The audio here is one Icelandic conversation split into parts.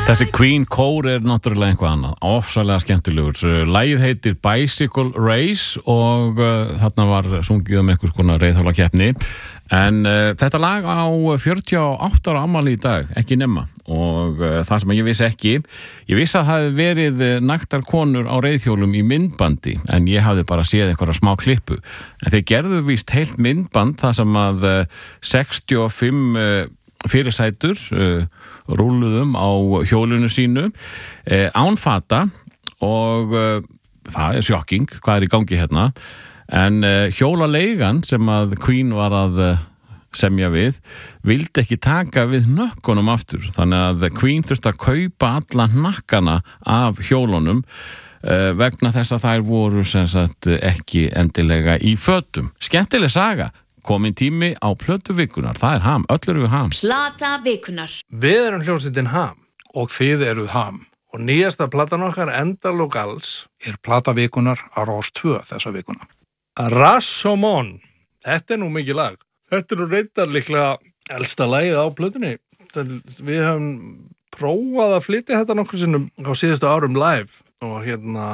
Þessi Queen Core náttúrulega einhvað annað, ofsalega skemmtilegur. Lagið heitir Bicycle Race og þarna var sungið einhvers konar reiðhjólakeppni. En þetta lag á 48 ára afmæli í dag, ekki nema. Og það sem ég vissi ekki, ég vissi að það hefði verið naktar konur á reiðhjólum í myndbandi, en ég hafði bara séð einhverja smá klippu. En þeir gerðu víst heilt myndband, það sem að 65 fyrirsætur rúluðum á hjólinu sínu án fata og það sjokking hvað í gangi hérna en hjólaleigan sem að Queen var að semja við vildi ekki taka við hnökkunum aftur þannig að Queen þurfti að kaupa alla hnakkana af hjólunum vegna þess að þær voru sem sagt ekki endilega í fötum. Skemmtileg saga. Komin tími á plötu vikunar. Það Ham, öll eru við Ham. Plata vikunar. Við erum hljómsveitin Ham. Og þið eruð Ham. Og nýjasta platan okkar Endal og Gals plata vikunar á Rás 2 þessa vikuna. Rashomon. Þetta nú mikið lag. Þetta nú reyndar líklega elsta lagið á plötunni. Við höfum prófað að flytja þetta nokkur sinnum á síðustu árum live og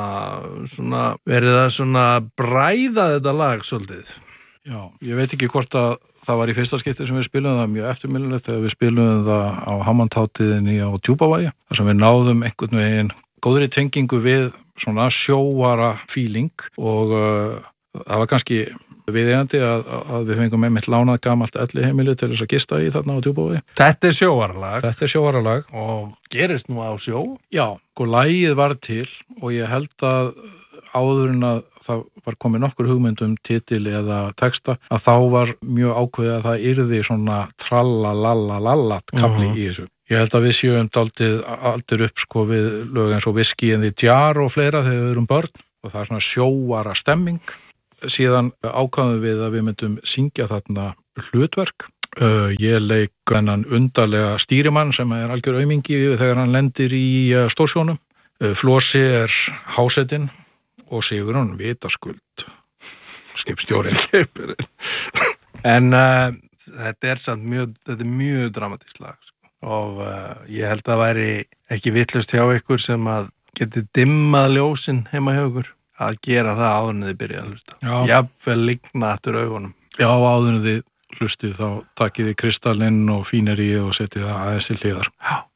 svona verið að svona bræða þetta lag svolítið. Já, ég veit ekki hvort að það var í fyrsta skipti sem við spilum það mjög eftirminnilegt þegar við spilum það á Hammondhátíðinni á Djúpavægi þar sem við náðum einhvern veginn góðri tengingu við svona sjóara feeling og það var kannski viðeigandi að við fengum einmitt lánað gamalt elliheimili til þess að gista í þarna á Djúpavægi. Þetta sjóaralag. Þetta sjóaralag. Og gerist nú á sjó? Já, lagið var til og ég held að áður en að það var komið nokkur hugmyndum titili eða texta að þá var mjög ákveðið að það yrði svona trallalalalalatt kafli í þessu. Ég held að við séum daldið upp sko við lög eins og Whiskey in the Jar og fleira þegar við erum börn og það svona sjóara stemming. Síðan ákvaðum við að við myndum syngja þarna hlutverk. Ég leik hennan undarlega stýrimann sem algjör aumingi þegar hann lendir í stórsjónum. Flósi hásetinn og Sigurjón vitaskuld skipstjórinn. En þetta samt mjög dramatískt lag sko. Og ég held að væri ekki vitlaust hjá ykkur sem að geti dimmað ljósin heima hjá ykkur að gera það áður en þið byrja að hlusta. Jafnvel ligna aftur augunum. Já, áður en þið hlustið þá takið þið kristallinn og fíneríið og setið það aðeins til hliðar. Já.